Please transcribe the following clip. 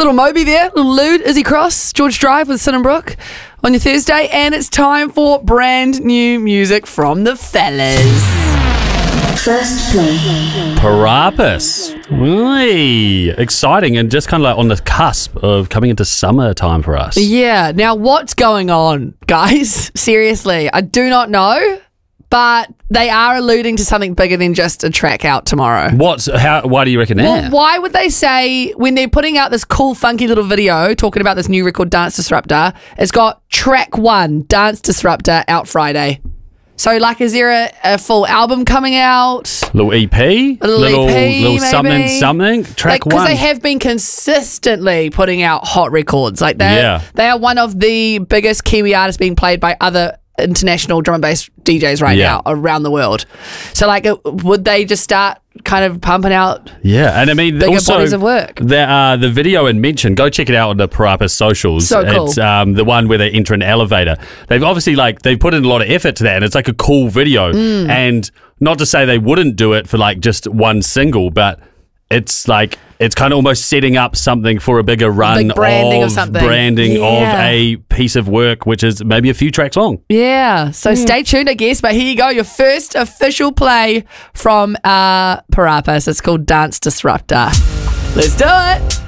Little Moby there, little Lude, Izzy Cross, George Drive with Sin and Brooke on your Thursday, and it's time for brand new music from the fellas. First play. Parappas. Really exciting and just kind of like on the cusp of coming into summertime for us. Yeah, now what's going on, guys? Seriously, I do not know, but they are alluding to something bigger than just a track out tomorrow. Why do you reckon that? Well, why would they say, when they're putting out this cool, funky little video talking about this new record, Dance Disruptor, it's got track 1, Dance Disruptor, out Friday. So, like, is there a full album coming out? Little EP? Little EP, something. Track 1. Because they have been consistently putting out hot records. Like, they are one of the biggest Kiwi artists being played by other international drum and bass DJs right now around the world. So, like, would they just start kind of pumping out and I mean bigger also bodies of work? The video and mention, go check it out on the Parappas socials. So cool. It's the one where they enter an elevator. They've obviously they've put in a lot of effort to that, and it's like a cool video. And not to say they wouldn't do it for like just one single, but it's like it's kind of almost setting up something for a bigger run big branding of something. Branding of a piece of work, which is maybe a few tracks long. Yeah, so stay tuned, I guess. But here you go, your first official play from Parappas. It's called Dance Disruptor. Let's do it.